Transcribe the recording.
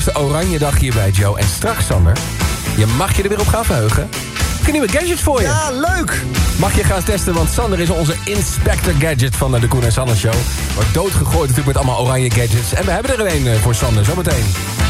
oranje dag hier bij Joe. En straks, Sander, je mag je er weer op gaan verheugen. Ik heb nieuwe gadgets voor je. Ja, leuk! Mag je gaan testen, want Sander is onze Inspector Gadget van de Koen en Sander Show. Wordt doodgegooid natuurlijk met allemaal oranje gadgets. En we hebben er een voor Sander, zometeen.